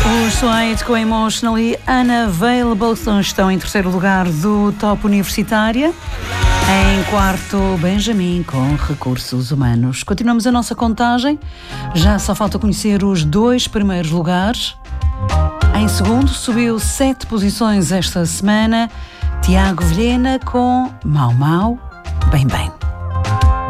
Os Suede com Emotionally Unavailable estão em terceiro lugar do Top Universitária. Em quarto, Benjamin com Recursos Humanos. Continuamos a nossa contagem. Já só falta conhecer os 2 primeiros lugares. Em segundo, subiu 7 posições esta semana, Tiago Vilhena com Mau Mau, Bem Bem.